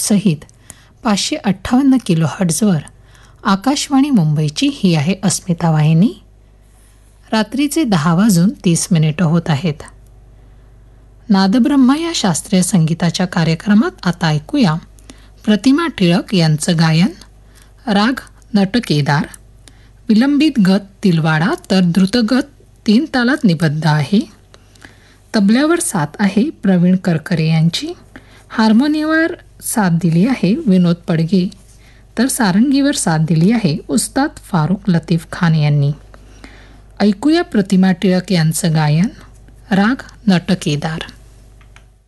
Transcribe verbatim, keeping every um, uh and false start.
सहित पाचशे अठ्ठावन्न किलो हर्ट्झवर आकाशवाणी मुंबईची ही आहे अस्मिता वाहिनी. रात्रीचे दहा वाजून तीस मिनिटं होत आहेत. नादब्रह्म या शास्त्रीय संगीताच्या कार्यक्रमात आता ऐकूया प्रतिमा टिळक यांचं गायन. राग नटकेदार, विलंबित गत तिलवाडा तर द्रुतगत तीन तालात निबद्ध आहे. तबल्यावर साथ आहे प्रवीण करकरे यांची. हार्मोनियमवर साथ दिली आहे विनोद पडगे, तर सारंगीवर साथ दिली आहे उस्ताद फारुख लतीफ खान यांनी. ऐकूया प्रतिमा टिळक यांचं गायन. राग नटकेदार.